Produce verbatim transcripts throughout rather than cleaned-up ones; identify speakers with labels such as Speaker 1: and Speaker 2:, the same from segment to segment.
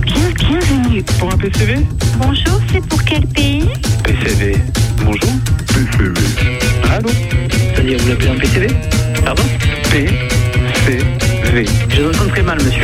Speaker 1: Bien, bienvenue.
Speaker 2: Pour un P C V?
Speaker 1: Bonjour, c'est pour quel pays?
Speaker 2: P C V. Bonjour. P C V. Allô?
Speaker 3: C'est-à-dire, vous l'appelez un P C V? Pardon?
Speaker 2: P C V.
Speaker 3: Je vous entends très mal, monsieur.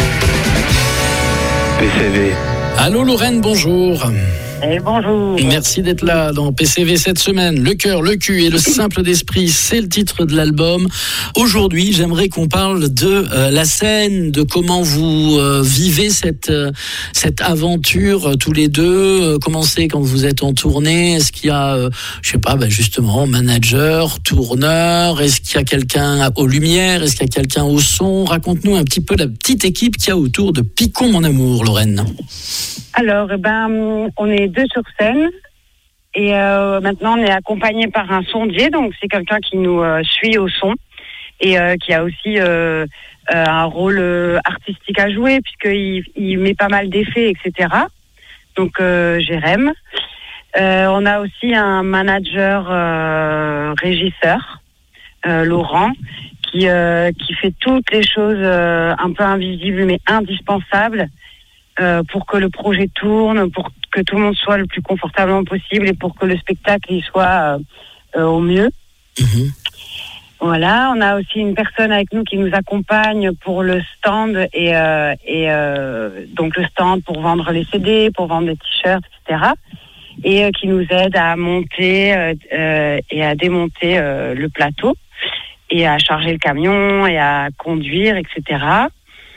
Speaker 2: P C V.
Speaker 4: Allô Lorraine, bonjour.
Speaker 5: Et bonjour.
Speaker 4: Merci d'être là dans P C V cette semaine. Le cœur, le cul et le simple d'esprit, c'est le titre de l'album. Aujourd'hui, j'aimerais qu'on parle de euh, la scène, de comment vous euh, vivez cette euh, cette aventure euh, tous les deux. Euh, comment c'est quand vous êtes en tournée? Est-ce qu'il y a, euh, je sais pas, ben justement, manager, tourneur? Est-ce qu'il y a quelqu'un aux lumières? Est-ce qu'il y a quelqu'un au son? Raconte-nous un petit peu la petite équipe qu'il y a autour de Picon mon amour, Lorraine.
Speaker 5: Alors, ben, on est deux sur scène et euh, maintenant on est accompagné par un sondier, donc c'est quelqu'un qui nous euh, suit au son et euh, qui a aussi euh, euh, un rôle euh, artistique à jouer puisqu'il il met pas mal d'effets, et cetera. Donc, euh, Jérém. Euh, on a aussi un manager euh, régisseur, euh, Laurent, qui, euh, qui fait toutes les choses euh, un peu invisibles mais indispensables. Euh, pour que le projet tourne, pour que tout le monde soit le plus confortablement possible et pour que le spectacle y soit euh, euh, au mieux. Mmh. Voilà, on a aussi une personne avec nous qui nous accompagne pour le stand et, euh, et euh, donc le stand pour vendre les C D, pour vendre les t-shirts, et cetera. Et euh, qui nous aide à monter euh, euh, et à démonter euh, le plateau et à charger le camion et à conduire, et cetera.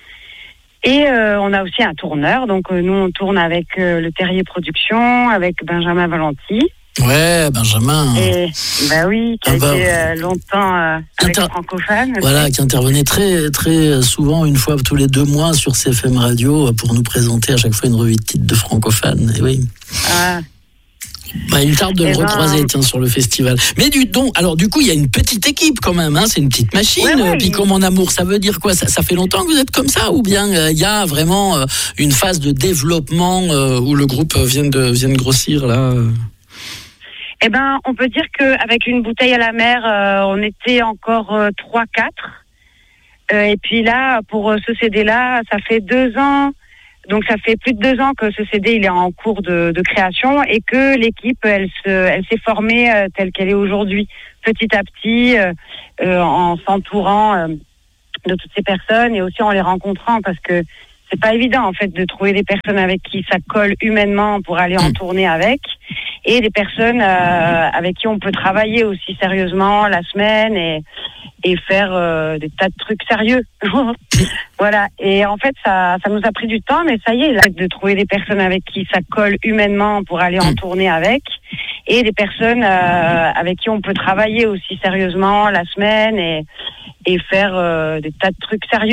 Speaker 5: Et euh, on a aussi un tourneur, donc euh, nous on tourne avec euh, le Terrier Productions, avec Benjamin Valenti.
Speaker 4: Ouais, Benjamin.
Speaker 5: Et bah oui, qui a
Speaker 4: ah bah,
Speaker 5: été euh, longtemps euh, avec Inter- Francophone.
Speaker 4: Voilà, qui intervenait très très souvent, une fois tous les deux mois sur C F M Radio pour nous présenter à chaque fois une revue de titre de francophone. Et oui. Ah. Bah, il tarde de et le ben... recroiser tiens, sur le festival. Mais du donc, alors du coup, il y a une petite équipe quand même, hein, c'est une petite machine. Ouais, ouais, Picon mon amour, ça veut dire quoi? ça, ça fait longtemps que vous êtes comme ça? Ou bien il euh, y a vraiment euh, une phase de développement euh, où le groupe vient de, vient de grossir là euh...
Speaker 5: Eh ben, on peut dire qu'avec une bouteille à la mer, euh, on était encore euh, trois quatre. Euh, et puis là, pour euh, ce C D-là, ça fait deux ans... Donc ça fait plus de deux ans que ce C D il est en cours de, de création et que l'équipe elle se, elle s'est formée euh, telle qu'elle est aujourd'hui, petit à petit, euh, euh, en s'entourant euh, de toutes ces personnes et aussi en les rencontrant parce que c'est pas évident en fait de trouver des personnes avec qui ça colle humainement pour aller en tournée avec et des personnes euh, avec qui on peut travailler aussi sérieusement la semaine et et faire euh, des tas de trucs sérieux. Voilà. Et en fait, ça, ça nous a pris du temps, mais ça y est, là, de trouver des personnes avec qui ça colle humainement pour aller en tournée avec, et des personnes euh, avec qui on peut travailler aussi sérieusement la semaine et, et faire euh, des tas de trucs sérieux.